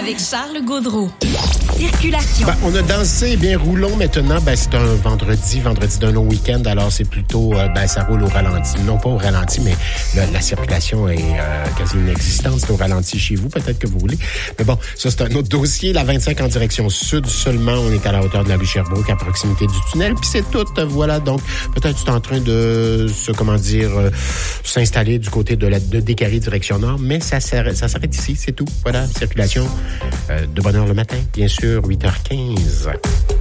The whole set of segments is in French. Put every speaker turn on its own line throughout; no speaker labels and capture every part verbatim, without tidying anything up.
avec Charles Gaudreau. Circulation.
Ben, on a dansé bien roulons maintenant. Ben, c'est un vendredi, vendredi d'un long week-end, alors c'est plutôt, euh, ben, ça roule au ralenti. Non pas au ralenti, mais la, la circulation est euh, quasi inexistante. C'est au ralenti chez vous, peut-être que vous voulez. Mais bon, ça c'est un autre dossier. La vingt-cinq en direction sud seulement. On est à la hauteur de la rue Sherbrooke, à proximité du tunnel. Puis c'est tout. Voilà, donc peut-être tu es en train de se, comment dire, euh, s'installer du côté de la de Décarie, direction nord. Mais ça s'arrête, ça s'arrête ici, c'est tout. Voilà, circulation euh, de bonne heure le matin, bien sûr. huit heures quinze.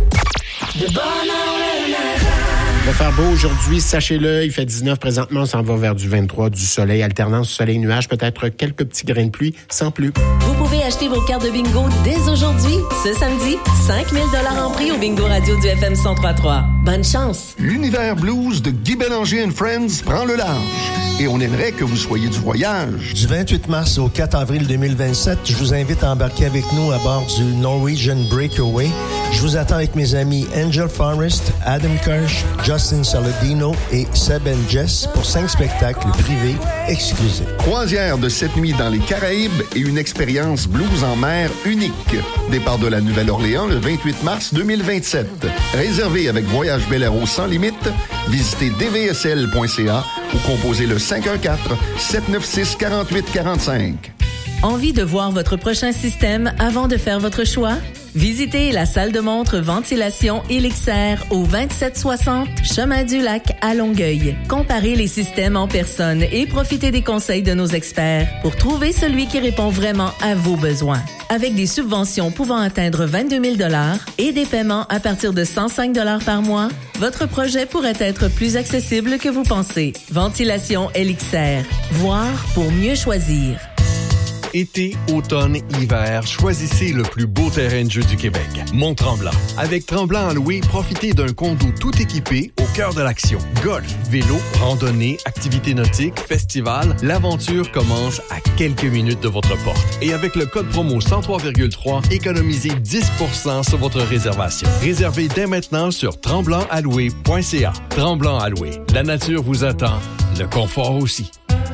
De bonne heure le matin.
Il va faire beau aujourd'hui, sachez-le, il fait dix-neuf présentement, on s'en va vers du vingt-trois, du soleil, alternance soleil-nuage, peut-être quelques petits grains de pluie, sans plus.
Vous pouvez acheter vos cartes de bingo dès aujourd'hui. Ce samedi, cinq mille dollars en prix au bingo radio du F M cent trois trois. Bonne chance!
L'univers blues de Guy Bélanger and Friends prend le large. Et on aimerait que vous soyez du voyage.
Du vingt-huit mars au quatre avril deux mille vingt-sept, je vous invite à embarquer avec nous à bord du Norwegian Breakaway. Je vous attends avec mes amis Angel Forrest, Adam Kirsch, Justin Saladino et Seb and Jess pour cinq spectacles privés exclusifs.
Croisière de sept nuits dans les Caraïbes et une expérience blues en mer unique. Départ de la Nouvelle-Orléans le vingt-huit mars deux mille vingt-sept. Réservé avec Voyage Bel Air sans limite, visitez d v s l point c a ou composez le cinq un quatre, sept neuf six, quatre huit quatre cinq.
Envie de voir votre prochain système avant de faire votre choix? Visitez la salle de montre Ventilation Elixair au vingt-sept soixante Chemin du Lac à Longueuil. Comparez les systèmes en personne et profitez des conseils de nos experts pour trouver celui qui répond vraiment à vos besoins. Avec des subventions pouvant atteindre vingt-deux mille dollars et des paiements à partir de cent cinq dollars par mois, votre projet pourrait être plus accessible que vous pensez. Ventilation Elixair. Voir pour mieux choisir.
Été, automne, hiver, choisissez le plus beau terrain de jeu du Québec, Mont-Tremblant. Avec Tremblant à louer, profitez d'un condo tout équipé au cœur de l'action. Golf, vélo, randonnée, activités nautiques, festival, l'aventure commence à quelques minutes de votre porte. Et avec le code promo cent trois virgule trois, économisez dix pour cent sur votre réservation. Réservez dès maintenant sur tremblant à louer point c a. Tremblant à louer. La nature vous attend, le confort aussi.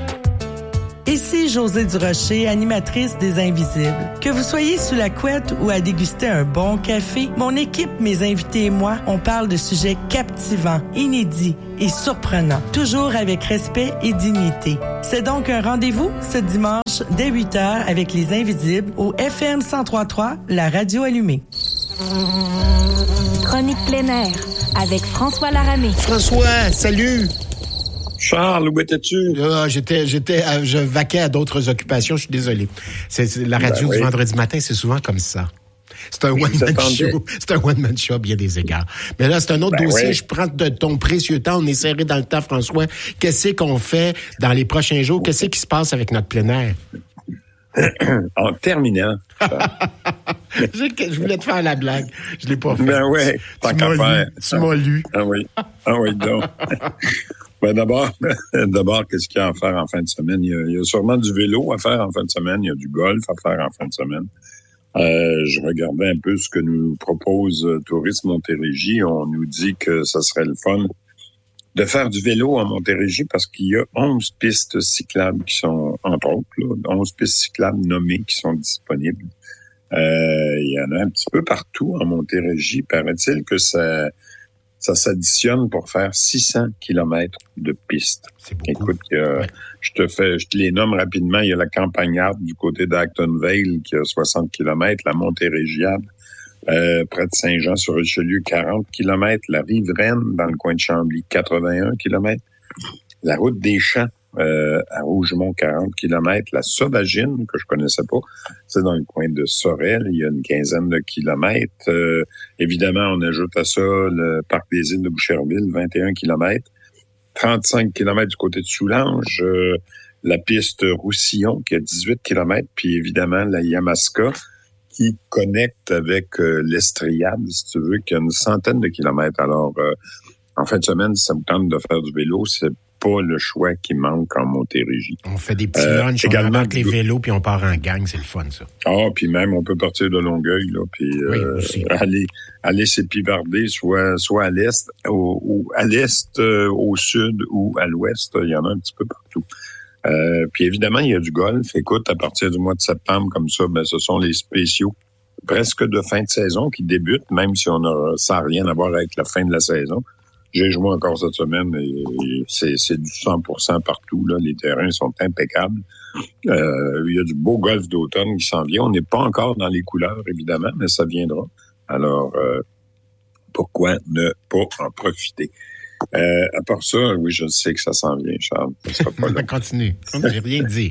Ici Josée Durocher, animatrice des Invisibles. Que vous soyez sous la couette ou à déguster un bon café, mon équipe, mes invités et moi, on parle de sujets captivants, inédits et surprenants, toujours avec respect et dignité. C'est donc un rendez-vous ce dimanche dès huit heures avec les Invisibles au F M cent trois trois, la radio allumée.
Chronique plein air avec François Laramé.
François, salut!
Charles, où étais-tu?
Ah, j'étais, j'étais, euh, je vaquais à d'autres occupations, je suis désolé. C'est, c'est la radio ben, du oui. vendredi matin, c'est souvent comme ça. C'est un one-man show. C'est un one-man show à bien des égards. Mais là, c'est un autre ben dossier. Oui. Je prends de ton précieux temps. On est serré dans le temps, François. Qu'est-ce qu'on fait dans les prochains jours? Qu'est-ce qui se passe avec notre plein air?
En terminant.
je, je voulais te faire la blague. Je l'ai pas fait.
Ben oui,
tant qu'à faire. Tu m'as lu.
Ah oui. Ah oui, donc. Ben d'abord, d'abord, qu'est-ce qu'il y a à faire en fin de semaine? Il y, a, il y a sûrement du vélo à faire en fin de semaine. Il y a du golf à faire en fin de semaine. Euh, je regardais un peu ce que nous propose Tourisme Montérégie. On nous dit que ça serait le fun de faire du vélo en Montérégie parce qu'il y a onze pistes cyclables qui sont, entre autres, là, onze pistes cyclables nommées qui sont disponibles. Euh, il y en a un petit peu partout en Montérégie. Paraît-il que ça... Ça s'additionne pour faire six cents kilomètres de pistes.
C'est beaucoup.
Écoute, euh, ouais. je te fais, je te les nomme rapidement. Il y a la Campagnarde du côté d'Actonville qui a soixante kilomètres, la Montérégiade, euh, près de Saint-Jean-sur-Richelieu, quarante kilomètres, la Riveraine dans le coin de Chambly, quatre-vingt-un kilomètres, la route des Champs, Euh, à Rougemont, quarante kilomètres. La Sauvagine, que je connaissais pas, c'est dans le coin de Sorel, il y a une quinzaine de kilomètres. Euh, évidemment, on ajoute à ça le Parc des Îles de Boucherville, vingt et un kilomètres. trente-cinq kilomètres du côté de Soulanges. Euh, la piste Roussillon, qui a dix-huit kilomètres. Puis évidemment, la Yamaska, qui connecte avec euh, l'Estriade, si tu veux, qui a une centaine de kilomètres. Alors, euh, en fin de semaine, si ça vous tente de faire du vélo, c'est pas le choix qui manque en Montérégie.
On fait des petits euh, lunchs, on embarque les vélos, puis on part en gang, c'est le fun, ça.
Ah, puis même, on peut partir de Longueuil, là, puis
oui,
euh, aller, aller s'épivarder, soit, soit à l'est, au, au, à l'est, euh, au sud ou à l'ouest, il y en a un petit peu partout. Euh, puis évidemment, il y a du golf. Écoute, à partir du mois de septembre, comme ça, ben ce sont les spéciaux presque de fin de saison qui débutent, même si on a, ça n'a rien à voir avec la fin de la saison. J'ai joué encore cette semaine et, et c'est, c'est du cent pour cent partout. Là. Les terrains sont impeccables. Euh, il y a du beau golf d'automne qui s'en vient. On n'est pas encore dans les couleurs, évidemment, mais ça viendra. Alors, euh, pourquoi ne pas en profiter? Euh, à part ça, oui, je sais que ça s'en vient, Charles. Ça sera pas long.
Continue. J'ai rien dit.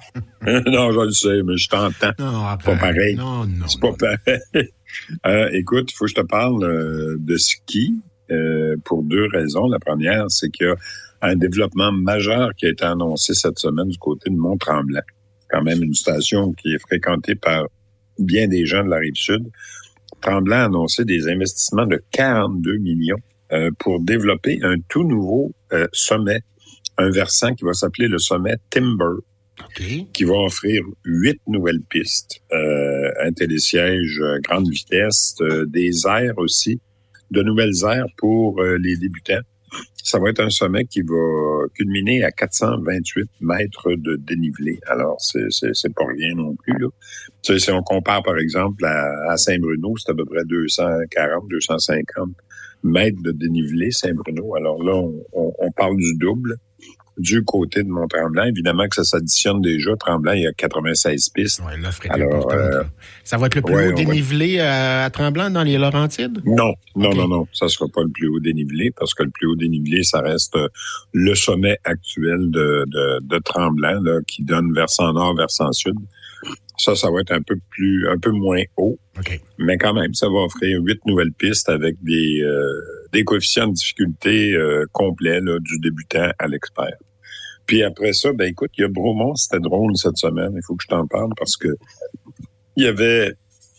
Non, je le sais, mais je t'entends.
Non, après,
pas pareil.
Non, non.
C'est pas
non.
pareil. euh, écoute, il faut que je te parle euh, de ski euh, pour deux raisons. La première, c'est qu'il y a un développement majeur qui a été annoncé cette semaine du côté de Mont-Tremblant. Quand même une station qui est fréquentée par bien des gens de la Rive-Sud. Tremblant a annoncé des investissements de quarante-deux millions euh, pour développer un tout nouveau euh, sommet, un versant qui va s'appeler le sommet Timber.
Okay.
Qui va offrir huit nouvelles pistes, euh, un télésiège euh, grande vitesse, euh, des aires aussi, de nouvelles aires pour euh, les débutants. Ça va être un sommet qui va culminer à quatre cent vingt-huit mètres de dénivelé. Alors, c'est, c'est, c'est pas rien non plus, là. Tu sais, si on compare, par exemple, à, à Saint-Bruno, c'est à peu près deux cent quarante, deux cent cinquante mètres de dénivelé, Saint-Bruno. Alors là, on, on, on parle du double. Du côté de Mont-Tremblant, évidemment que ça s'additionne déjà. Tremblant, il y a quatre-vingt-seize pistes.
Ouais, l'offre est
Alors,
importante.
euh,
ça va être le plus
ouais,
haut dénivelé à, à Tremblant dans les Laurentides?
Non, non,
okay.
non, non. Ça sera pas le plus haut dénivelé parce que le plus haut dénivelé, ça reste le sommet actuel de, de, de Tremblant, là, qui donne versant nord, versant sud. Ça, ça va être un peu plus, un peu moins haut.
Okay.
Mais quand même, ça va offrir huit nouvelles pistes avec des, euh, des coefficients de difficulté euh, complets, là, du débutant à l'expert. Puis après ça, ben écoute, il y a Bromont, c'était drôle cette semaine, il faut que je t'en parle parce que il y avait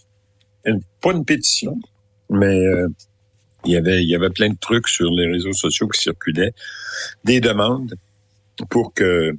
une, pas une pétition, mais euh, il y avait il y avait plein de trucs sur les réseaux sociaux qui circulaient, des demandes pour que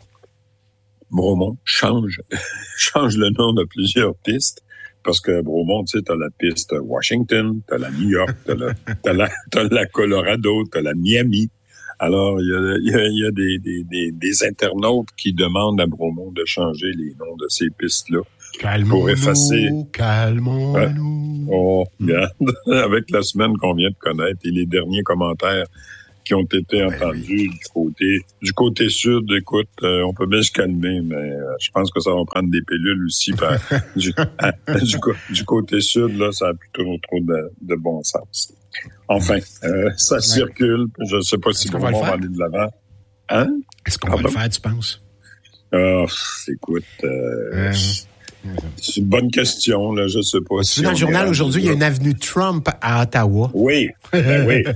Bromont change change le nom de plusieurs pistes. Parce que Bromont, tu sais, t'as la piste Washington, t'as la New York, t'as la, t'as la, t'as la Colorado, t'as la Miami. Alors, il y a, il y a, il y a des, des, des, des internautes qui demandent à Bromont de changer les noms de ces pistes-là.
Calmons-nous,
pour effacer.
calmons-nous.
Oh, regarde, avec la semaine qu'on vient de connaître et les derniers commentaires qui ont été ouais, entendus oui. du côté du côté sud, écoute, euh, on peut bien se calmer, mais euh, je pense que ça va prendre des pilules aussi. Par, du, à, du, du côté sud, là, ça a plutôt trop de, de bon sens. Enfin, euh, ça ouais. circule. Je ne sais pas si on va aller de l'avant. Hein?
Est-ce qu'on ah, va bon? le faire, tu penses?
Oh, écoute, euh, euh... c'est une bonne question, là, je sais pas.
Si dans le journal aujourd'hui, il y a une avenue Trump à Ottawa.
Oui, ben oui.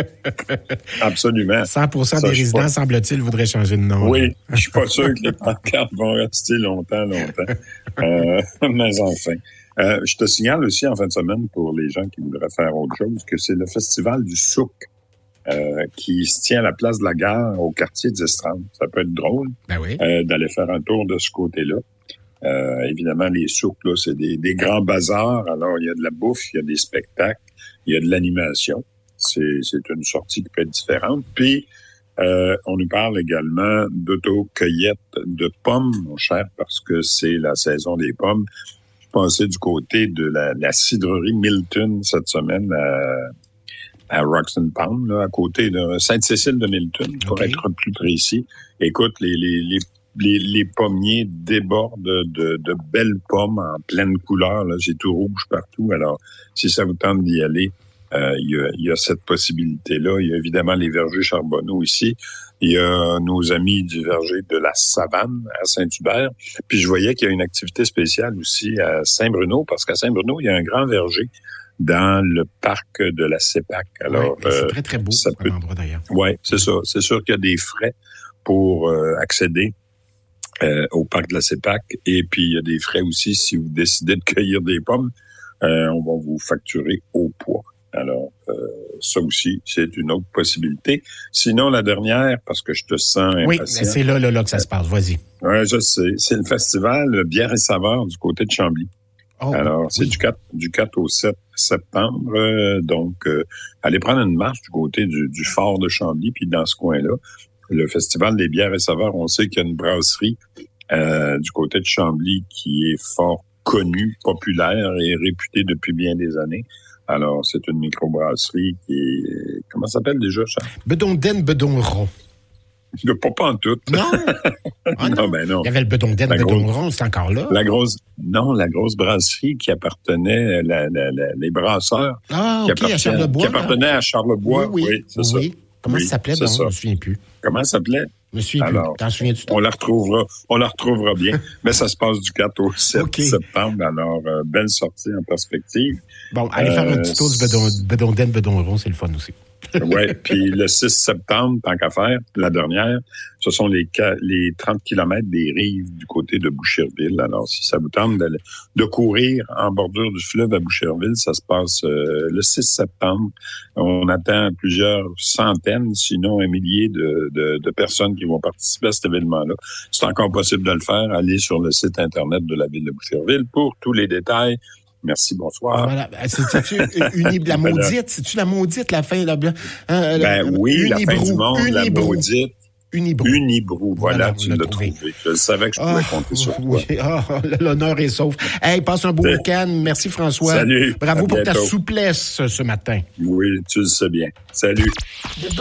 Absolument.
cent pour cent des résidents, pas... semble-t-il, voudraient changer de nom.
Oui, je suis pas sûr que les pancartes vont rester longtemps, longtemps. euh, mais enfin. Euh, je te signale aussi en fin de semaine, pour les gens qui voudraient faire autre chose, que c'est le festival du souk euh, qui se tient à la place de la gare au quartier d'Estrade. Ça peut être drôle
ben oui.
euh, d'aller faire un tour de ce côté-là. Euh, évidemment, les souks, là, c'est des, des grands bazars. Alors, il y a de la bouffe, il y a des spectacles, il y a de l'animation. C'est, c'est une sortie qui peut être différente. Puis, euh, on nous parle également d'auto-cueillette de pommes, mon cher, parce que c'est la saison des pommes. Je pensais du côté de la, la cidrerie Milton cette semaine à, à Roxton Pound, là, à côté de Sainte-Cécile de Milton, pour okay. être plus précis. Écoute, les, les, les, les, les pommiers débordent de, de, de belles pommes en pleine couleur. Là. C'est tout rouge partout. Alors, si ça vous tente d'y aller, Euh, il, y a, il y a cette possibilité-là. Il y a évidemment les vergers Charbonneau ici. Il y a nos amis du verger de la Savane à Saint-Hubert. Puis je voyais qu'il y a une activité spéciale aussi à Saint-Bruno, parce qu'à Saint-Bruno, il y a un grand verger dans le parc de la CEPAC. Alors,
ouais, c'est très, très beau
ça
comme
peut...
endroit d'ailleurs.
Oui, c'est ça. C'est sûr qu'il y a des frais pour euh, accéder euh, au parc de la CEPAC. Et puis, il y a des frais aussi si vous décidez de cueillir des pommes. Euh, on va vous facturer au poids. Alors, euh, ça aussi, c'est une autre possibilité. Sinon, la dernière, parce que je te sens impatient.
Oui, c'est là, là, là que ça se passe. Vas-y.
Oui, je sais. C'est le festival Bière et Saveurs du côté de Chambly. Oh, Alors, c'est oui. du quatre, du quatre au sept septembre. Euh, donc, euh, allez prendre une marche du côté du, du fort de Chambly, puis dans ce coin-là. le Festival des bières et saveurs, on sait qu'il y a une brasserie euh, du côté de Chambly qui est fort connue, populaire et réputée depuis bien des années. Alors, c'est une microbrasserie qui est... Comment ça s'appelle déjà, Charles?
Bedonden Bedonron.
Pas, pas en tout.
Non? Ah non.
non, ben non.
Il y avait le Bedonden Bedonron, c'est encore là?
La grosse... Non, la grosse brasserie qui appartenait, la, la, la, les brasseurs.
Ah, OK,
qui
à Charlebois.
Qui appartenaient à Charlebois,
oui. Oui,
oui, c'est
oui.
ça.
Comment
oui,
ça s'appelait? Non, je ne me souviens plus.
Comment ça s'appelait?
Je me souviens
alors,
plus. T'en souviens-tu?
On la retrouvera, on la retrouvera bien. Mais ça se passe du quatre au sept
okay.
septembre. Alors, euh, belle sortie en perspective.
Bon, allez euh, faire un petit tour du Bedon, Bedonden, Bedonron, c'est le fun aussi.
Oui, puis le six septembre, tant qu'à faire, la dernière, ce sont les, les trente kilomètres des rives du côté de Boucherville. Alors, si ça vous tente de, de courir en bordure du fleuve à Boucherville, ça se passe euh, le six septembre. On attend plusieurs centaines, sinon un millier de, de, de personnes qui vont participer à cet événement-là. C'est encore possible de le faire. Allez sur le site Internet de la ville de Boucherville pour tous les détails. Merci, bonsoir.
Voilà. C'est-tu une, la maudite? C'est-tu la maudite, la fin? La,
hein, ben oui, Unibrou, la fin du monde, Unibrou. La maudite.
Unibrou.
Unibrou, voilà, voilà tu l'as trouvé. trouvé. Je savais que je pouvais oh, compter sur
oui. toi. Oh, l'honneur est sauf. Hey, passe un beau
C'est...
week-end. Merci, François.
Salut.
Bravo pour ta souplesse ce matin.
Oui, tu le sais bien. Salut.
De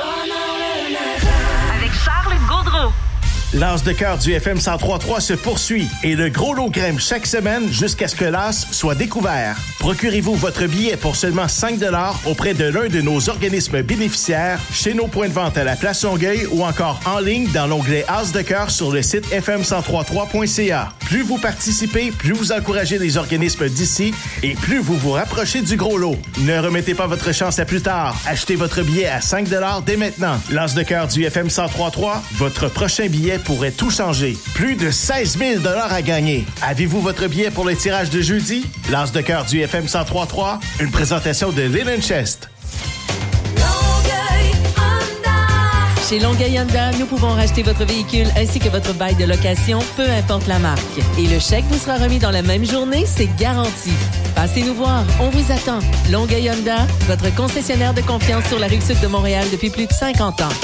avec Charles Gaudreau.
L'As de cœur du F M cent trois point trois se poursuit et le gros lot grimpe chaque semaine jusqu'à ce que l'As soit découvert. Procurez-vous votre billet pour seulement cinq dollars auprès de l'un de nos organismes bénéficiaires, chez nos points de vente à la Place Longueuil ou encore en ligne dans l'onglet As de cœur sur le site f m cent trois point trois point c a. Plus vous participez, plus vous encouragez les organismes d'ici et plus vous vous rapprochez du gros lot. Ne remettez pas votre chance à plus tard. Achetez votre billet à cinq dollars dès maintenant. L'As de cœur du F M cent trois point trois, votre prochain billet pourrait tout changer. Plus de seize mille dollars à gagner. Avez-vous votre billet pour le tirage de jeudi? L'As de cœur du F M cent trois point trois, une présentation de Linen Chest.
Chez Longueuil Honda, nous pouvons racheter votre véhicule ainsi que votre bail de location, peu importe la marque. Et le chèque vous sera remis dans la même journée, c'est garanti. Passez nous voir, on vous attend. Longueuil Honda, votre concessionnaire de confiance sur la rive-sud de Montréal depuis plus de cinquante ans.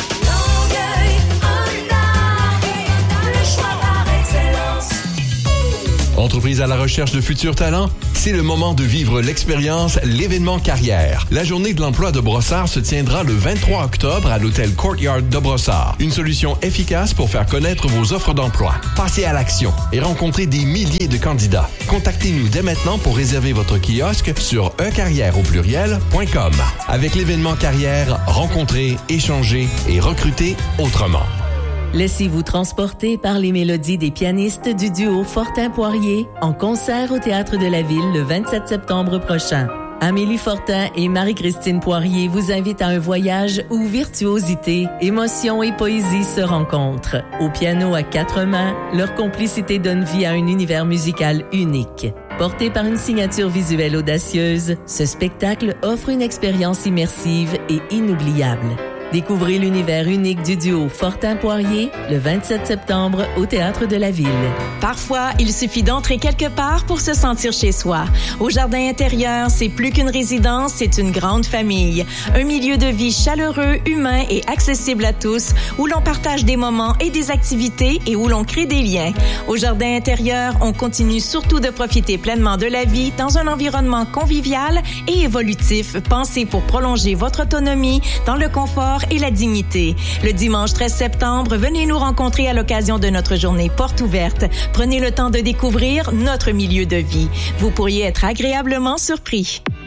Entreprise à la recherche de futurs talents? C'est le moment de vivre l'expérience L'événement carrière. La journée de l'emploi de Brossard se tiendra le vingt-trois octobre à l'hôtel Courtyard de Brossard. Une solution efficace pour faire connaître vos offres d'emploi. Passez à l'action et rencontrez des milliers de candidats. Contactez-nous dès maintenant pour réserver votre kiosque sur e carrière au pluriel point com. Avec l'événement carrière, rencontrez, échangez et recrutez autrement.
Laissez-vous transporter par les mélodies des pianistes du duo Fortin-Poirier en concert au Théâtre de la Ville le vingt-sept septembre prochain. Amélie Fortin et Marie-Christine Poirier vous invitent à un voyage où virtuosité, émotion et poésie se rencontrent. Au piano à quatre mains, leur complicité donne vie à un univers musical unique. Porté par une signature visuelle audacieuse, ce spectacle offre une expérience immersive et inoubliable. Découvrez l'univers unique du duo Fortin-Poirier le vingt-sept septembre au Théâtre de la Ville.
Parfois, il suffit d'entrer quelque part pour se sentir chez soi. Au Jardin intérieur, c'est plus qu'une résidence, c'est une grande famille. Un milieu de vie chaleureux, humain et accessible à tous, où l'on partage des moments et des activités et où l'on crée des liens. Au Jardin intérieur, on continue surtout de profiter pleinement de la vie dans un environnement convivial et évolutif, pensé pour prolonger votre autonomie dans le confort et la dignité. Le dimanche treize septembre, venez nous rencontrer à l'occasion de notre journée porte ouverte. Prenez le temps de découvrir notre milieu de vie. Vous pourriez être agréablement surpris.